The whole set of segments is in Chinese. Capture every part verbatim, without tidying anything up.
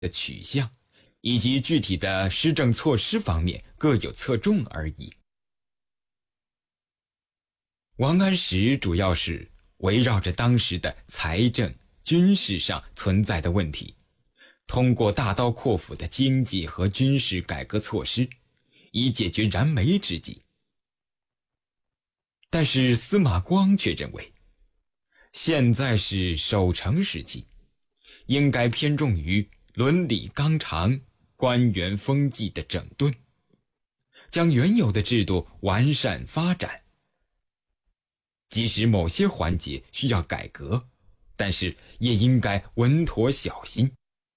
的取向以及具体的施政措施方面各有侧重而已。王安石主要是围绕着当时的财政、军事上存在的问题，通过大刀阔斧的经济和军事改革措施，以解决燃眉之急。但是司马光却认为，现在是守成时期，应该偏重于伦理纲常、官员风纪的整顿，将原有的制度完善发展。即使某些环节需要改革，但是也应该稳妥小心。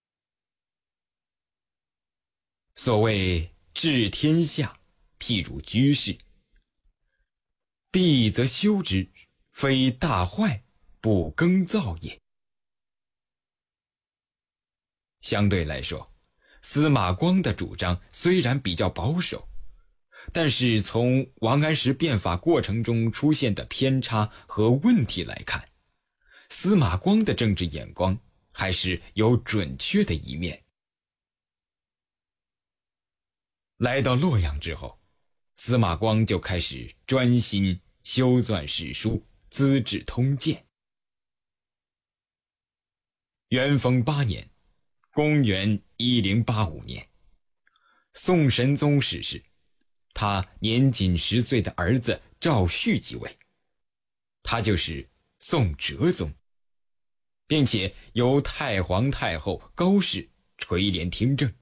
所谓治天下，譬如居士，弊则修之，非大坏不更造也。相对来说，司马光的主张虽然比较保守，但是从王安石变法过程中出现的偏差和问题来看，司马光的政治眼光还是有准确的一面。来到洛阳之后，司马光就开始专心修撰史书，资治通鉴。元丰八年，公元一零八五年，宋神宗逝世，他年仅十岁的儿子赵煦即位，他就是宋哲宗，并且由太皇太后高氏垂帘听政。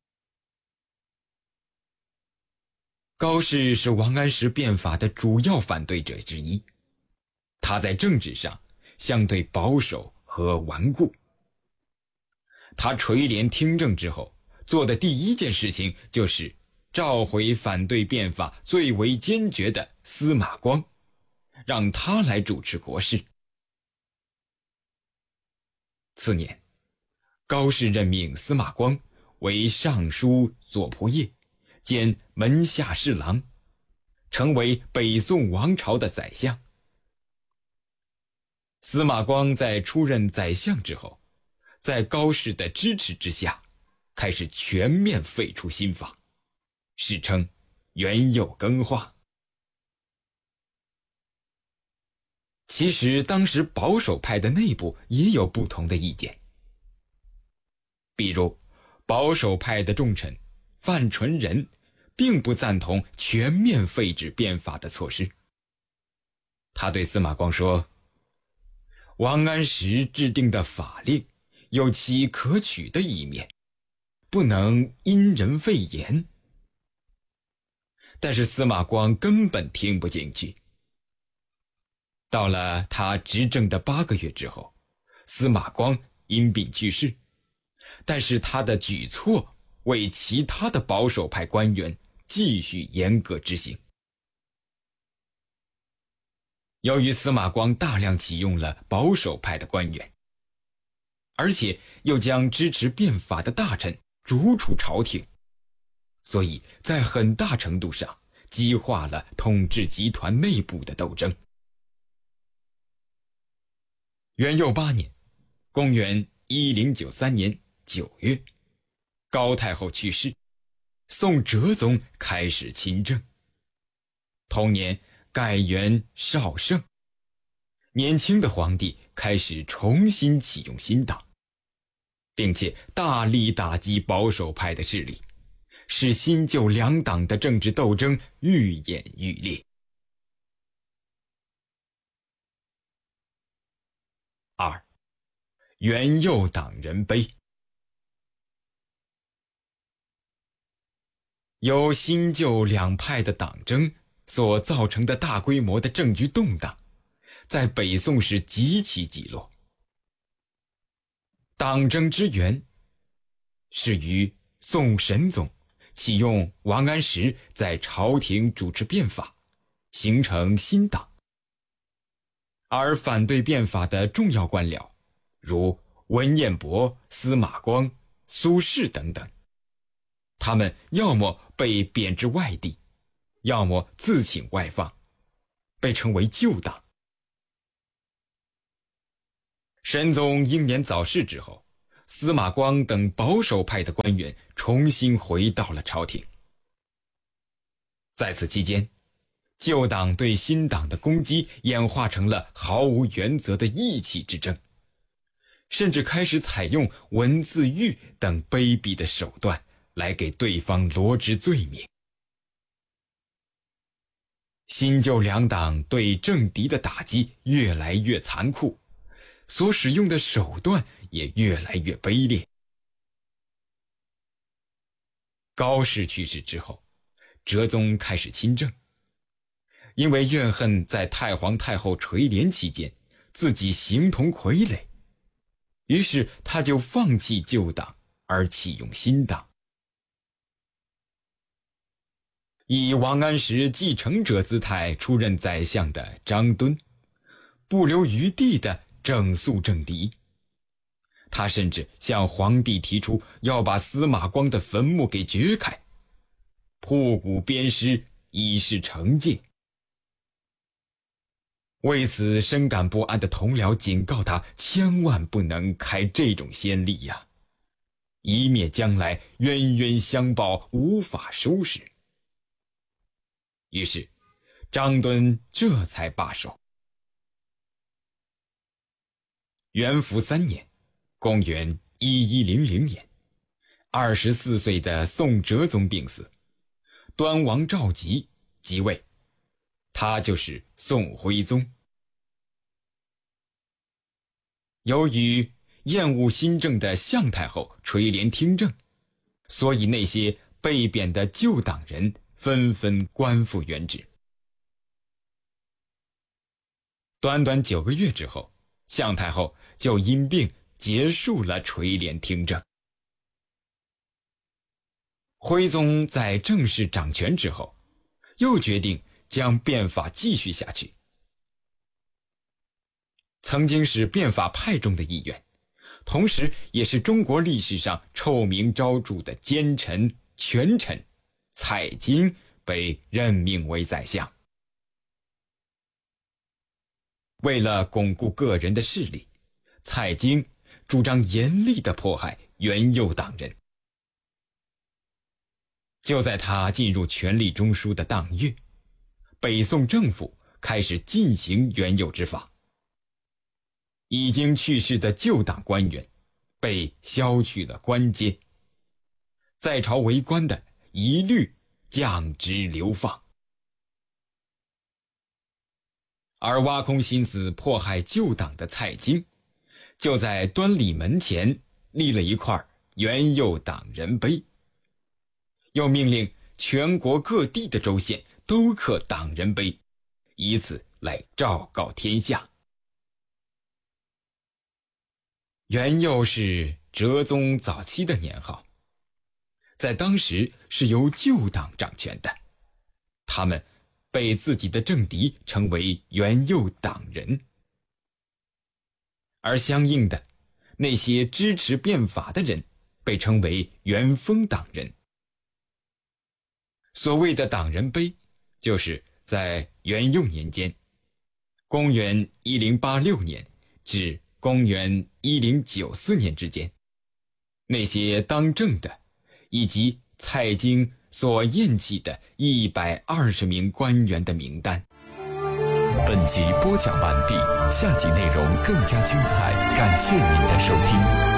高氏是王安石变法的主要反对者之一，他在政治上相对保守和顽固。他垂帘听政之后，做的第一件事情就是召回反对变法最为坚决的司马光，让他来主持国事。次年，高氏任命司马光为尚书左仆射兼门下侍郎，成为北宋王朝的宰相。司马光在出任宰相之后，在高氏的支持之下，开始全面废除新法，史称元佑更化。其实当时保守派的内部也有不同的意见，比如保守派的重臣范纯仁并不赞同全面废止变法的措施。他对司马光说，王安石制定的法令有其可取的一面，不能因人废言。但是司马光根本听不进去。到了他执政的八个月之后，司马光因病去世，但是他的举措为其他的保守派官员继续严格执行。由于司马光大量启用了保守派的官员，而且又将支持变法的大臣逐出朝廷，所以在很大程度上激化了统治集团内部的斗争。元佑八年，公元一零九三年九月，高太后去世，宋哲宗开始亲政。同年改元绍圣，年轻的皇帝开始重新启用新党，并且大力打击保守派的势力，使新旧两党的政治斗争愈演愈烈。二，元佑党人碑。由新旧两派的党争所造成的大规模的政局动荡，在北宋时极其急落。党争之源是于宋神宗启用王安石在朝廷主持变法，形成新党。而反对变法的重要官僚，如文彦博、司马光、苏轼等等，他们要么被贬至外地，要么自请外放，被称为旧党。神宗英年早逝之后， 司马光等保守派的官员重新回到了朝廷。在此期间，旧党对新党的攻击演化成了毫无原则的意气之争，甚至开始采用文字狱等卑鄙的手段来给对方罗织罪名。新旧两党对政敌的打击越来越残酷，所使用的手段也越来越卑劣。高适去世之后，哲宗开始亲政，因为怨恨在太皇太后垂帘期间自己形同傀儡，于是他就放弃旧党而启用新党。以王安石继承者姿态出任宰相的张敦，不留余地地整肃政敌。他甚至向皇帝提出要把司马光的坟墓给掘开，铺谷鞭尸，以示惩戒。为此深感不安的同僚警告他千万不能开这种先例呀，以免将来冤冤相报无法收拾。于是张敦这才罢手。元符三年，公元一一零零年，二十四岁的宋哲宗病死，端王赵佶即位，他就是宋徽宗。由于厌恶新政的向太后垂帘听政，所以那些被贬的旧党人纷纷官复原职。短短九个月之后，向太后就因病结束了垂帘听政。徽宗在正式掌权之后，又决定将变法继续下去。曾经是变法派中的一员，同时也是中国历史上臭名昭著的奸臣权臣蔡京被任命为宰相。为了巩固个人的势力，蔡京主张严厉地迫害元佑党人。就在他进入权力中枢的当月，北宋政府开始进行元佑之法。已经去世的旧党官员被削去了官阶，在朝为官的一律降职流放。而挖空心思迫害旧党的蔡京，就在端礼门前立了一块元佑党人碑，又命令全国各地的州县都刻党人碑，以此来昭告天下。元佑是哲宗早期的年号，在当时是由旧党掌权的，他们被自己的政敌称为元佑党人。而相应的，那些支持变法的人被称为元丰党人。所谓的党人碑，就是在元佑年间，公元一零八六年至公元一零九四年之间，那些当政的以及蔡京所厌弃的一百二十名官员的名单。 本集播讲完毕，下集内容更加精彩，感谢您的收听。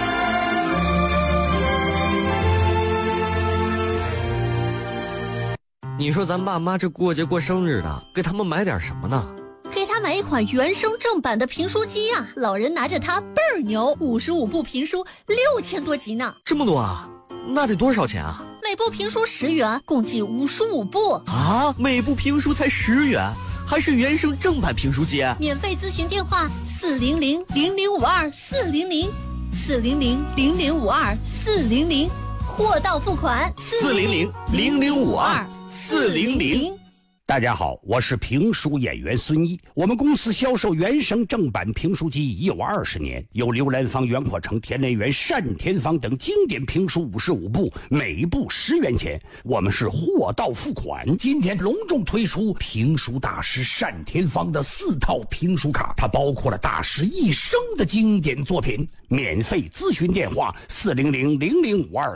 你说咱爸妈这过节过生日的，给他们买点什么呢？ 给他买一款原声正版的评书机啊，老人拿着它倍儿牛，五十五部评书，六千多集呢。 这么多啊？那得多少钱啊？ 每部评书十元，共计五十五部啊！每部评书才十元，还是原声正版评书机？ 免费咨询电话：四零零零零五二四零零，四零零零零五二四零零，货到付款。 四零零零零五二四零零。 大家好，我是评书演员孙一。我们公司销售原声正版评书机已有二十年，有刘兰芳、袁阔成、田连元、单田芳等经典评书五十五部，每部十元钱。我们是货到付款。 今天隆重推出评书大师单田芳的四套评书卡，它包括了大师一生的经典作品。 免费咨询电话：四零零零零五二。